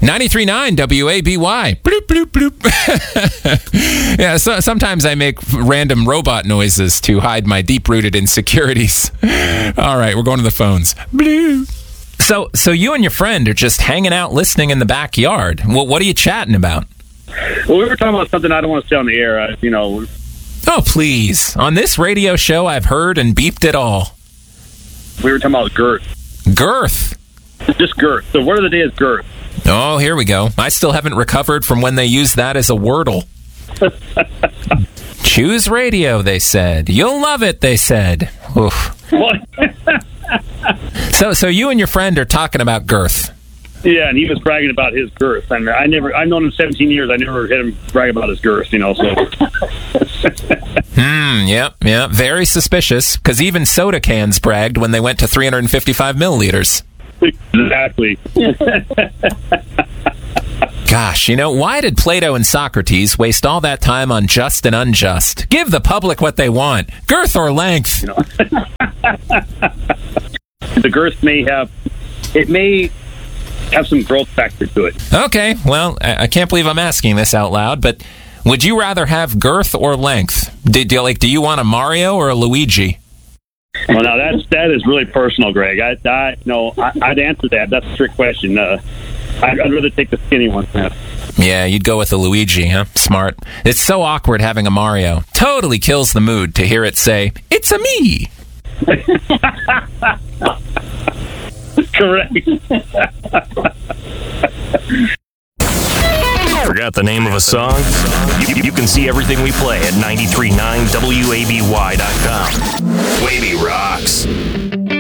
93.9 WABY. Bloop, bloop, bloop. Yeah, so sometimes I make random robot noises to hide my deep-rooted insecurities. All right, we're going to the phones. Bloop. So you and your friend are just hanging out listening in the backyard. Well, what are you chatting about? Well, we were talking about something I don't want to say on the air. Oh, please. On this radio show, I've heard and beeped it all. We were talking about girth. Girth? Just girth. The word of the day is girth. Oh, here we go. I still haven't recovered from when they used that as a wordle. Choose radio, they said. You'll love it, they said. Oof. What? So you and your friend are talking about girth. Yeah, and he was bragging about his girth. And I've known him 17 years. I never heard him brag about his girth, so. Yep. Very suspicious, because even soda cans bragged when they went to 355 milliliters. Exactly. Gosh, why did Plato and Socrates waste all that time on just and unjust? Give the public what they want. Girth or length. The girth may have some growth factor to it. Okay, well, I can't believe I'm asking this out loud, but would you rather have girth or length? Do you want a Mario or a Luigi? Well, now that is really personal, Greg. I'd answer that. That's a trick question. I'd rather take the skinny one. Yeah, you'd go with the Luigi, huh? Smart. It's so awkward having a Mario. Totally kills the mood to hear it say, "It's a me." Correct. Forgot the name of a song? You can see everything we play at 93.9WABY.com. Wavy rocks.